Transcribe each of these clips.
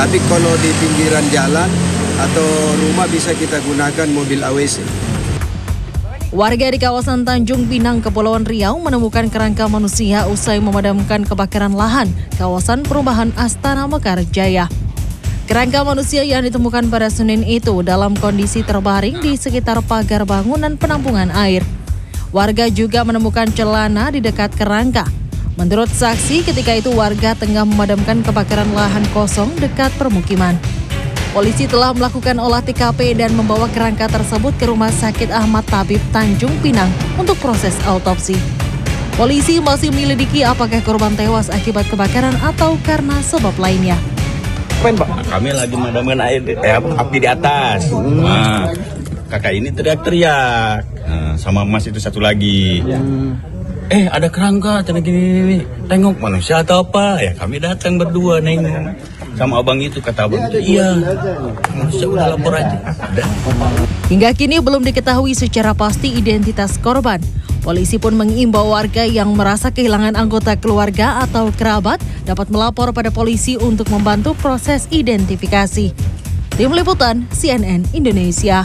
Tapi kalau di pinggiran jalan atau rumah bisa kita gunakan mobil AWC. Warga di kawasan Tanjung Pinang, Kepulauan Riau menemukan kerangka manusia usai memadamkan kebakaran lahan kawasan perumahan Astana Mekar Jaya. Kerangka manusia yang ditemukan pada Senin itu dalam kondisi terbaring di sekitar pagar bangunan penampungan air. Warga juga menemukan celana di dekat kerangka. Menurut saksi, ketika itu warga tengah memadamkan kebakaran lahan kosong dekat permukiman. Polisi telah melakukan olah TKP dan membawa kerangka tersebut ke Rumah Sakit Ahmad Tabib Tanjung Pinang untuk proses autopsi. Polisi masih menyelidiki apakah korban tewas akibat kebakaran atau karena sebab lainnya. Kami lagi memadamkan api di atas. Nah, kakak ini teriak-teriak. Nah, sama mas itu satu lagi. Ada kerangka, gini. Tengok manusia atau apa? Ya kami datang berdua nengok. Sama abang itu, kata abang itu, iya. Manusia udah lapor aja. Ada. Hingga kini belum diketahui secara pasti identitas korban. Polisi pun mengimbau warga yang merasa kehilangan anggota keluarga atau kerabat dapat melapor pada polisi untuk membantu proses identifikasi. Tim Liputan CNN Indonesia.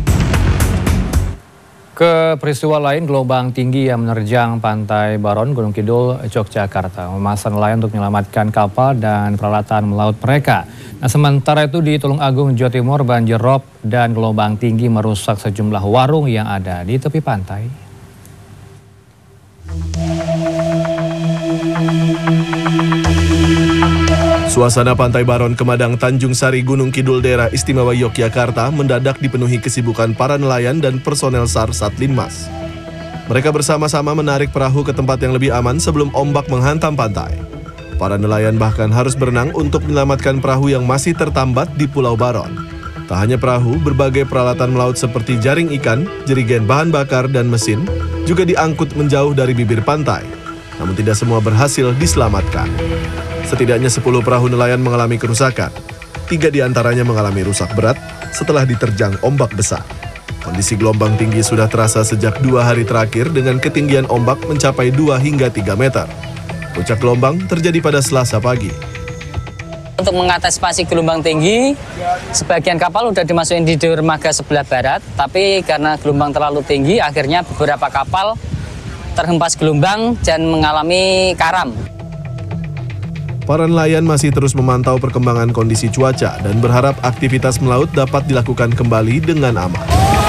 Ke peristiwa lain, gelombang tinggi yang menerjang Pantai Baron, Gunung Kidul, Yogyakarta memasang nelayan untuk menyelamatkan kapal dan peralatan melaut mereka. Nah, sementara itu di Tulungagung, Jawa Timur, banjir rob dan gelombang tinggi merusak sejumlah warung yang ada di tepi pantai. Suasana Pantai Baron, Kemadang, Tanjung Sari, Gunung Kidul, daerah istimewa Yogyakarta mendadak dipenuhi kesibukan para nelayan dan personel SAR Satlinmas. Mereka bersama-sama menarik perahu ke tempat yang lebih aman sebelum ombak menghantam pantai. Para nelayan bahkan harus berenang untuk menyelamatkan perahu yang masih tertambat di Pulau Baron. Tak hanya perahu, berbagai peralatan melaut seperti jaring ikan, jerigen bahan bakar, dan mesin juga diangkut menjauh dari bibir pantai. Namun tidak semua berhasil diselamatkan. Setidaknya 10 perahu nelayan mengalami kerusakan. 3 diantaranya mengalami rusak berat setelah diterjang ombak besar. Kondisi gelombang tinggi sudah terasa sejak 2 hari terakhir dengan ketinggian ombak mencapai 2 hingga 3 meter. Puncak gelombang terjadi pada Selasa pagi. Untuk mengantisipasi gelombang tinggi, sebagian kapal sudah dimasukin di dermaga sebelah barat, tapi karena gelombang terlalu tinggi, akhirnya beberapa kapal terhempas gelombang dan mengalami karam. Para nelayan masih terus memantau perkembangan kondisi cuaca dan berharap aktivitas melaut dapat dilakukan kembali dengan aman.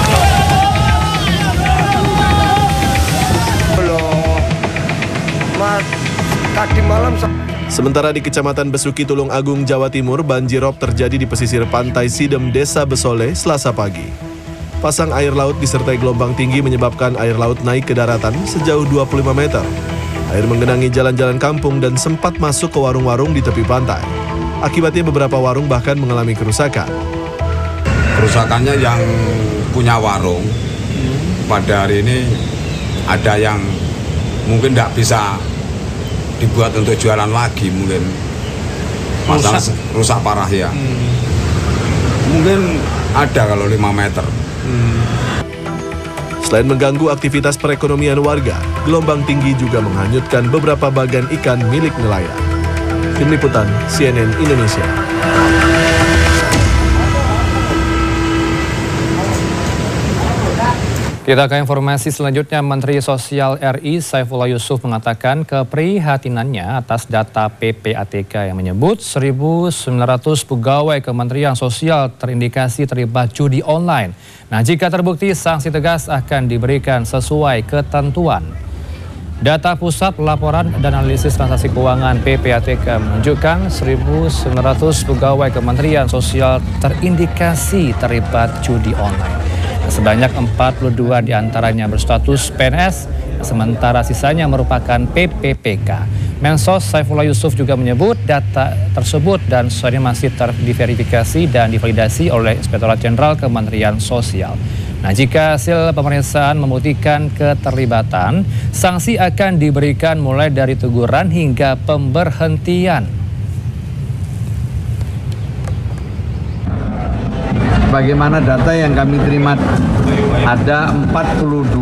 Sementara di Kecamatan Besuki, Tulungagung, Jawa Timur, banjir rob terjadi di pesisir pantai Sidem, Desa Besole, Selasa pagi. Pasang air laut disertai gelombang tinggi menyebabkan air laut naik ke daratan sejauh 25 meter. Air menggenangi jalan-jalan kampung dan sempat masuk ke warung-warung di tepi pantai. Akibatnya beberapa warung bahkan mengalami kerusakan. Kerusakannya yang punya warung, pada hari ini ada yang mungkin tidak bisa dibuat untuk jualan lagi, mungkin masalah rusak parah ya. Mungkin ada kalau 5 meter. Selain mengganggu aktivitas perekonomian warga, gelombang tinggi juga menghanyutkan beberapa bagan ikan milik nelayan. Tim Liputan CNN Indonesia. Kita ke informasi selanjutnya. Menteri Sosial RI Saifullah Yusuf mengatakan keprihatinannya atas data PPATK yang menyebut 1.900 pegawai Kementerian Sosial terindikasi terlibat judi online. Nah, jika terbukti, sanksi tegas akan diberikan sesuai ketentuan. Data Pusat Laporan dan Analisis Transaksi Keuangan PPATK menunjukkan 1.900 pegawai Kementerian Sosial terindikasi terlibat judi online. Sebanyak 42 diantaranya berstatus PNS, sementara sisanya merupakan PPPK. Mensos Saifullah Yusuf juga menyebut data tersebut dan sesuai masih diverifikasi dan divalidasi oleh Inspektorat Jenderal Kementerian Sosial. Nah, jika hasil pemeriksaan membuktikan keterlibatan, sanksi akan diberikan mulai dari teguran hingga pemberhentian. Bagaimana data yang kami terima, ada 42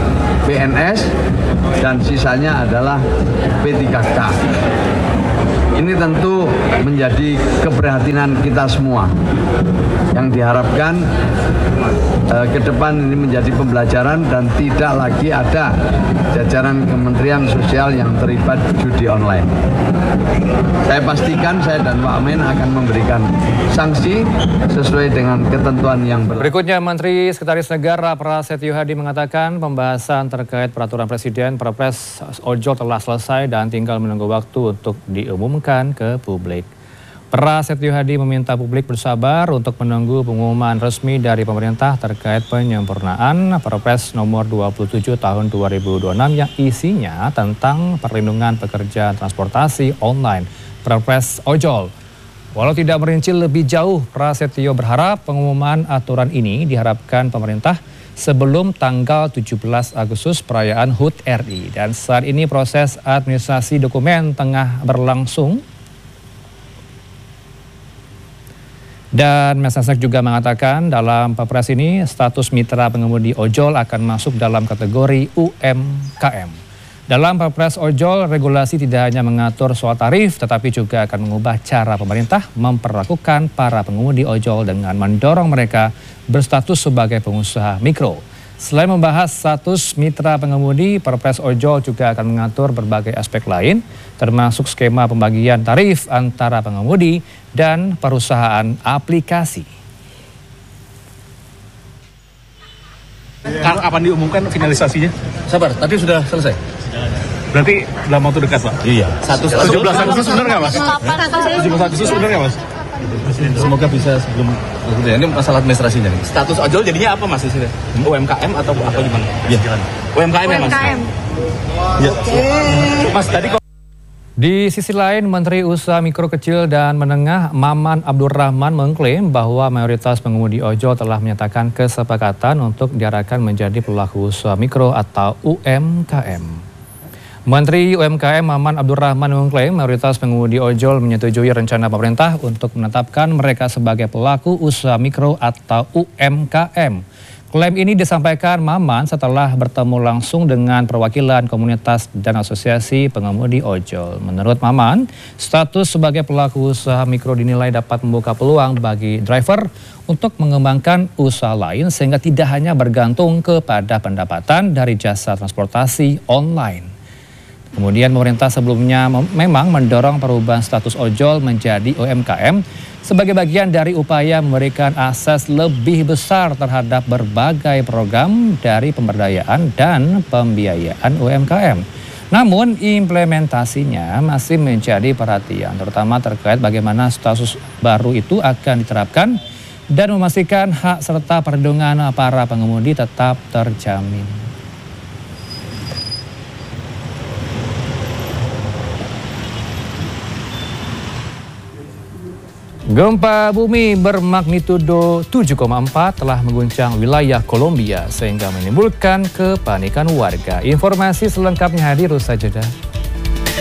PNS dan sisanya adalah P3K. Ini tentu menjadi keprihatinan kita semua yang diharapkan ke depan ini menjadi pembelajaran dan tidak lagi ada jajaran Kementerian Sosial yang terlibat judi online. Saya pastikan saya dan Pak Amin akan memberikan sanksi sesuai dengan ketentuan yang berlaku. Berikutnya, Menteri Sekretaris Negara Prasetyo Hadi mengatakan pembahasan terkait peraturan Presiden Perpres ojol telah selesai dan tinggal menunggu waktu untuk diumumkan ke publik. Prasetyo Hadi meminta publik bersabar untuk menunggu pengumuman resmi dari pemerintah terkait penyempurnaan Perpres nomor 27 tahun 2026 yang isinya tentang perlindungan pekerja transportasi online, Perpres ojol. Walau tidak merinci lebih jauh, Prasetyo berharap pengumuman aturan ini diharapkan pemerintah sebelum tanggal 17 Agustus perayaan HUT RI. Dan saat ini proses administrasi dokumen tengah berlangsung. Dan Mensesnek juga mengatakan dalam Perpres ini status mitra pengemudi ojol akan masuk dalam kategori UMKM. Dalam Perpres ojol, regulasi tidak hanya mengatur soal tarif tetapi juga akan mengubah cara pemerintah memperlakukan para pengemudi ojol dengan mendorong mereka berstatus sebagai pengusaha mikro. Selain membahas status mitra pengemudi, Perpres ojol juga akan mengatur berbagai aspek lain, termasuk skema pembagian tarif antara pengemudi dan perusahaan aplikasi. Kapan diumumkan finalisasinya? Sabar, tadi sudah selesai. Berarti dalam waktu dekat, Pak? Iya. 17 Agustus benar nggak, Mas? 17 Agustus benar nggak, Mas? Semoga bisa sebelum ini masalah administrasinya nih. Status ojol jadinya apa, Mas? UMKM atau apa gimana? Iya. UMKM ya, Mas? Ya. Mas, tadi Di sisi lain, Menteri Usaha Mikro Kecil dan Menengah Maman Abdurrahman mengklaim bahwa mayoritas pengemudi ojol telah menyatakan kesepakatan untuk diarahkan menjadi pelaku usaha mikro atau UMKM. Menteri UMKM Maman Abdurrahman mengklaim mayoritas pengemudi ojol menyetujui rencana pemerintah untuk menetapkan mereka sebagai pelaku usaha mikro atau UMKM. Klaim ini disampaikan Maman setelah bertemu langsung dengan perwakilan komunitas dan asosiasi pengemudi ojol. Menurut Maman, status sebagai pelaku usaha mikro dinilai dapat membuka peluang bagi driver untuk mengembangkan usaha lain sehingga tidak hanya bergantung kepada pendapatan dari jasa transportasi online. Kemudian pemerintah sebelumnya memang mendorong perubahan status ojol menjadi UMKM sebagai bagian dari upaya memberikan akses lebih besar terhadap berbagai program dari pemberdayaan dan pembiayaan UMKM. Namun implementasinya masih menjadi perhatian, terutama terkait bagaimana status baru itu akan diterapkan dan memastikan hak serta perlindungan para pengemudi tetap terjamin. Gempa bumi bermagnitudo 7,4 telah mengguncang wilayah Kolombia sehingga menimbulkan kepanikan warga. Informasi selengkapnya hadir usai jeda.